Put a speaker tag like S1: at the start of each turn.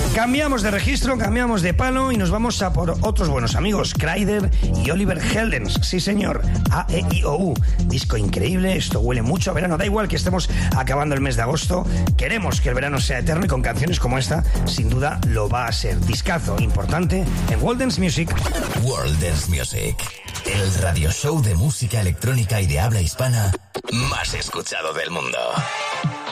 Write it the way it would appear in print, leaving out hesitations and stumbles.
S1: Cambiamos de registro, cambiamos de palo y nos vamos a por otros buenos amigos, Kryder y Oliver Heldens. Sí, señor, A-E-I-O-U. Disco increíble, esto huele mucho a verano. Da igual que estemos acabando el mes de agosto. Queremos que el verano sea eterno y con canciones como esta, sin duda, lo va a ser. Discazo importante en World Dance Music.
S2: World Dance Music, el radio show de música electrónica y de habla hispana más escuchado del mundo.